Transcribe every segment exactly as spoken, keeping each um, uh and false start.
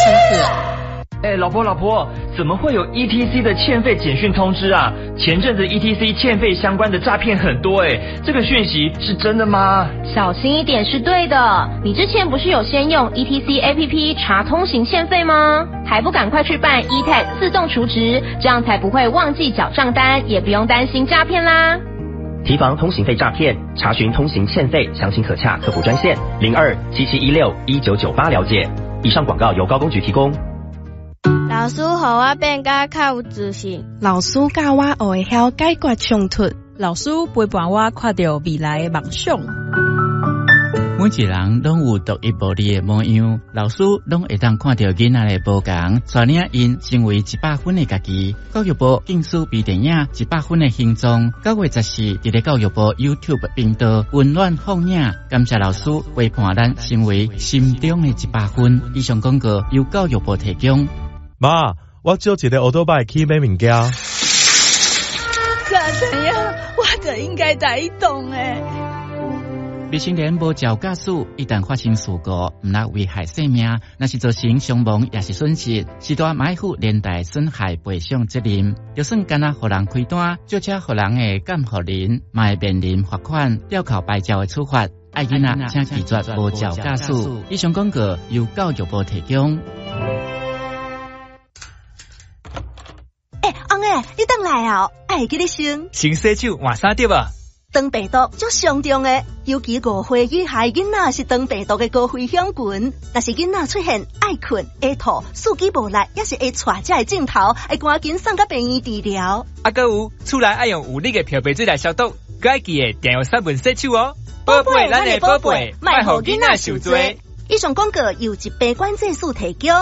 千字。 哎，老婆老婆，怎么会有 E T C 的欠费简讯通知啊？前阵子 E T C 欠费相关的诈骗很多哎，这个讯息是真的吗？ 小心一点是对的。你之前不是有先用 E T C A P P 查通行欠费吗？还不赶快去办 E T A G 自动储值，这样才不会忘记缴账单，也不用担心诈骗啦。 提防通行费诈骗，查询通行欠费详情可洽客服专线零二七七一六一九九八了解。以上广告由高工局提供。 老师，互我变甲较有自信。 老师教我学会晓解决冲突。 老师陪伴我看到未来的梦想。 每一人拢有独一无二的模样，老师拢会当看到囡仔的不同，带领因成为一百分的家己。教育部竞选微电影一百分的形状，九月十四伫咧教育部 YouTube 频道温暖放映，感谢老师陪伴咱成为心中的一百分。以上广告由教育部提供。 妈，我借一个奥多拜去买物件。 咋怎样？我就应该在移动诶。 未成年无照驾驶，一旦发生事故，唔拉危害生命，那是造成伤亡也是损失，是大买负连带损害赔偿责任。就算干那互人开单，就车互人的监护人，嘛会面临罚款、吊扣牌照的处罚。爱囡仔请记住无照驾驶。以上广告由教育部提供。 诶，翁诶，你等来啊！爱记你先。 先洗手，换衫对吧？ 肠病毒足上重的，尤其误会遇害囡仔是肠病毒的高危险群。若是囡仔出现爱困、会吐、四肢无力，也是会带这个镜头，会赶紧送到病院治疗。 啊，搁有厝内爱用有力的漂白水来消毒，搁爱记得定用三分洗手哦。宝贝，咱的宝贝，莫互囡仔受罪。 以上广告由一百关制署提供。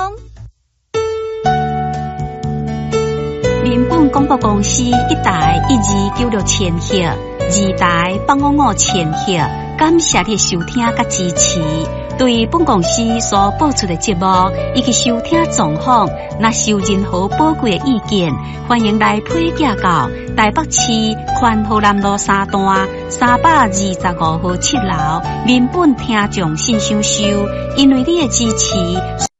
民本广播公司一台一二九六千赫，二台八五五千赫，感谢你收听甲支持。对本公司所播出的节目以及收听状况，若是有任何宝贵的意见，欢迎来批寄到台北市宽和南路三段三百二十五号七楼民本听众信箱收，因为你的支持。